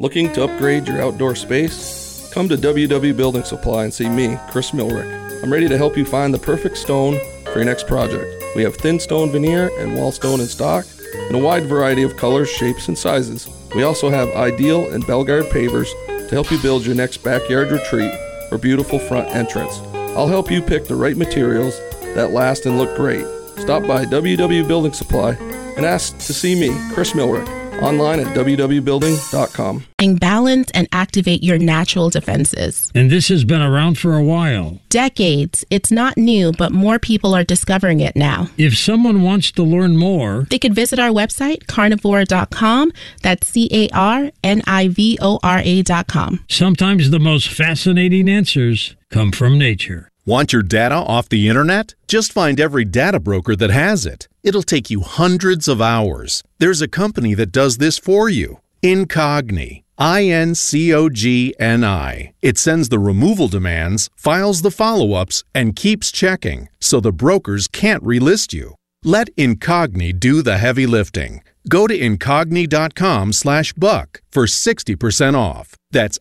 Looking to upgrade your outdoor space? Come to WW Building Supply and see me, Chris Milrick. I'm ready to help you find the perfect stone for your next project. We have thin stone veneer and wall stone in stock in a wide variety of colors, shapes, and sizes. We also have Ideal and Belgard pavers to help you build your next backyard retreat or beautiful front entrance. I'll help you pick the right materials that last and look great. Stop by WW Building Supply and ask to see me, Chris Milrick, online at www.building.com. Balance and activate your natural defenses. And this has been around for a while. Decades. It's not new, but more people are discovering it now. If someone wants to learn more, they could visit our website, carnivora.com. That's carnivora.com. Sometimes the most fascinating answers come from nature. Want your data off the internet? Just find every data broker that has it. It'll take you hundreds of hours. There's a company that does this for you. Incogni. INCOGNI. It sends the removal demands, files the follow-ups, and keeps checking, so the brokers can't relist you. Let Incogni do the heavy lifting. Go to incogni.com/buck for 60% off. That's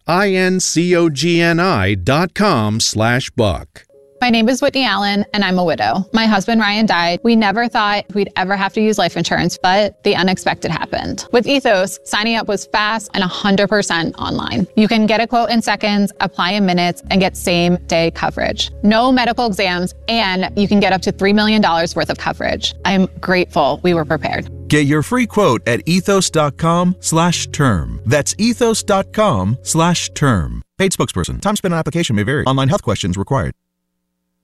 INCOGNI.com/buck. My name is Whitney Allen, and I'm a widow. My husband, Ryan, died. We never thought we'd ever have to use life insurance, but the unexpected happened. With Ethos, signing up was fast and 100% online. You can get a quote in seconds, apply in minutes, and get same-day coverage. No medical exams, and you can get up to $3 million worth of coverage. I'm grateful we were prepared. Get your free quote at ethos.com/term. That's ethos.com/term. Paid spokesperson. Time spent on application may vary. Online health questions required.